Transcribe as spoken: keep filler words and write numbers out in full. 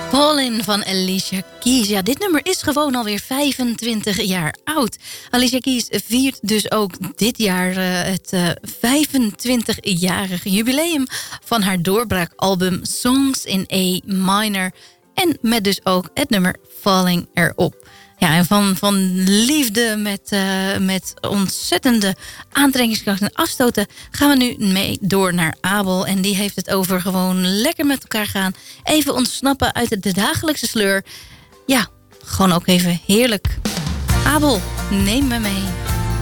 Falling van Alicia Keys. Ja, dit nummer is gewoon alweer vijfentwintig jaar oud. Alicia Keys viert dus ook dit jaar uh, het uh, vijfentwintigjarige jubileum van haar doorbraakalbum Songs in A Minor. En met dus ook het nummer Falling erop. Ja, en van, van liefde met, uh, met ontzettende aantrekkingskracht en afstoten gaan we nu mee door naar Abel. En die heeft het over gewoon lekker met elkaar gaan. Even ontsnappen uit de dagelijkse sleur. Ja, gewoon ook even heerlijk. Abel, neem me mee.